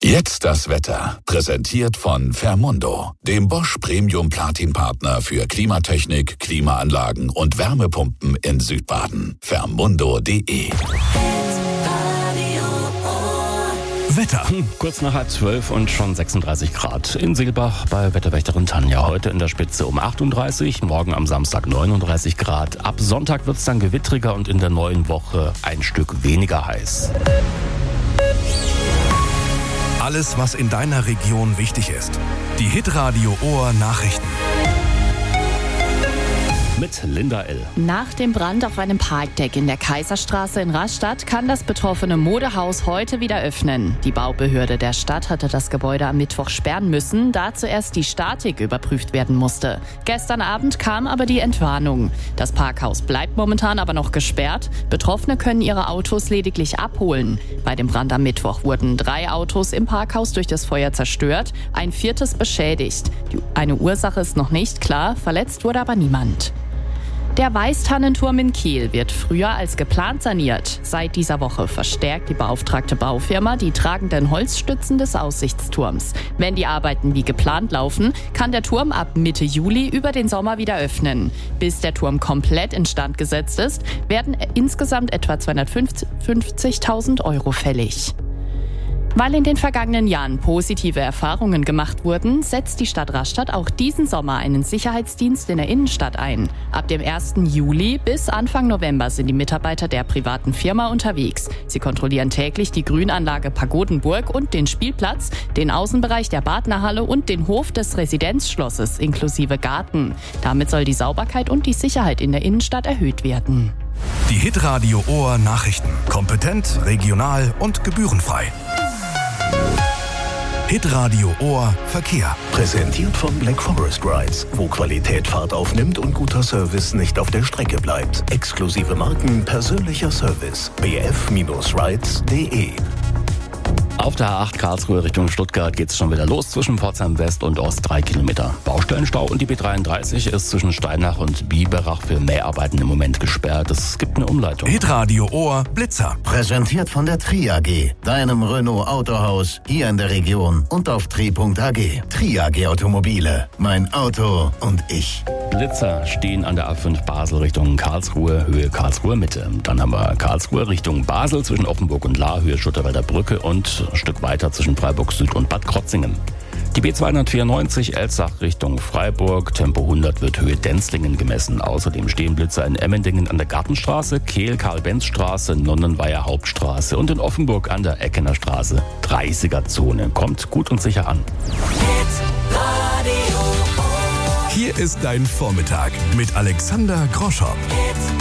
Jetzt das Wetter. Präsentiert von Fermundo, dem Bosch Premium Platin Partner für Klimatechnik, Klimaanlagen und Wärmepumpen in Südbaden. Fermundo.de. Wetter. Kurz nach 11:30 und schon 36 Grad. In Seelbach bei Wetterwächterin Tanja. Heute in der Spitze um 38, morgen am Samstag 39 Grad. Ab Sonntag wird es dann gewittriger und in der neuen Woche ein Stück weniger heiß. Alles, was in deiner Region wichtig ist. Die Hitradio Ohr Nachrichten. Mit Linda L. Nach dem Brand auf einem Parkdeck in der Kaiserstraße in Rastatt kann das betroffene Modehaus heute wieder öffnen. Die Baubehörde der Stadt hatte das Gebäude am Mittwoch sperren müssen, da zuerst die Statik überprüft werden musste. Gestern Abend kam aber die Entwarnung. Das Parkhaus bleibt momentan aber noch gesperrt. Betroffene können ihre Autos lediglich abholen. Bei dem Brand am Mittwoch wurden 3 Autos im Parkhaus durch das Feuer zerstört, ein 4. beschädigt. Eine Ursache ist noch nicht klar, verletzt wurde aber niemand. Der Weißtannenturm in Kehl wird früher als geplant saniert. Seit dieser Woche verstärkt die beauftragte Baufirma die tragenden Holzstützen des Aussichtsturms. Wenn die Arbeiten wie geplant laufen, kann der Turm ab Mitte Juli über den Sommer wieder öffnen. Bis der Turm komplett instand gesetzt ist, werden insgesamt etwa 250.000 Euro fällig. Weil in den vergangenen Jahren positive Erfahrungen gemacht wurden, setzt die Stadt Rastatt auch diesen Sommer einen Sicherheitsdienst in der Innenstadt ein. Ab dem 1. Juli bis Anfang November sind die Mitarbeiter der privaten Firma unterwegs. Sie kontrollieren täglich die Grünanlage Pagodenburg und den Spielplatz, den Außenbereich der Badnerhalle und den Hof des Residenzschlosses inklusive Garten. Damit soll die Sauberkeit und die Sicherheit in der Innenstadt erhöht werden. Die Hitradio Ohr Nachrichten. Kompetent, regional und gebührenfrei. Hitradio Ohr Verkehr. Präsentiert von Black Forest Rides, wo Qualität Fahrt aufnimmt und guter Service nicht auf der Strecke bleibt. Exklusive Marken, persönlicher Service. bf-rides.de. Auf der A8 Karlsruhe Richtung Stuttgart geht's schon wieder los zwischen Pforzheim West und Ost 3 Kilometer. Baustellenstau und die B33 ist zwischen Steinach und Biberach für Mäharbeiten im Moment gesperrt. Es gibt eine Umleitung. Hitradio Ohr Blitzer. Präsentiert von der Tri AG, deinem Renault Autohaus hier in der Region und auf tri.ag. Tri AG Automobile, mein Auto und ich. Blitzer stehen an der A5 Basel Richtung Karlsruhe, Höhe Karlsruhe Mitte. Dann haben wir Karlsruhe Richtung Basel zwischen Offenburg und Lahr, Höhe Schutterwälder Brücke und ein Stück weiter zwischen Freiburg Süd und Bad Krotzingen. Die B294 Elzach Richtung Freiburg, Tempo 100 wird Höhe Denzlingen gemessen. Außerdem stehen Blitzer in Emmendingen an der Gartenstraße, Kehl Karl-Benz-Straße, Nonnenweiher Hauptstraße und in Offenburg an der Eckener Straße. 30er-Zone. Kommt gut und sicher an. Hier ist dein Vormittag mit Alexander Groschow.